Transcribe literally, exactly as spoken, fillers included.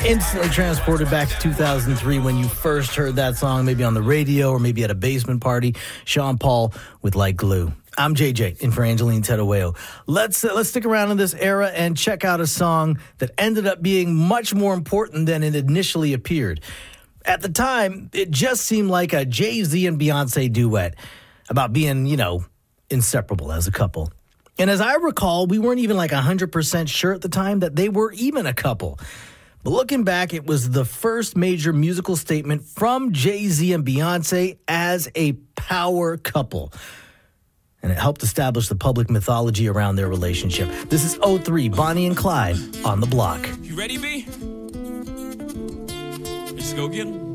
Instantly transported back to two thousand three when you first heard that song, maybe on the radio or maybe at a basement party. Sean Paul with Like Glue. I'm J J, in for Angeline Tedaweo. Let's uh, let's stick around in this era and check out a song that ended up being much more important than it initially appeared. At the time, it just seemed like a Jay-Z and Beyonce duet about being, you know, inseparable as a couple. And as I recall, we weren't even like one hundred percent sure at the time that they were even a couple. But looking back, it was the first major musical statement from Jay-Z and Beyonce as a power couple. And it helped establish the public mythology around their relationship. This is oh three, Bonnie and Clyde on the Block. You ready, B? Let's go get 'em.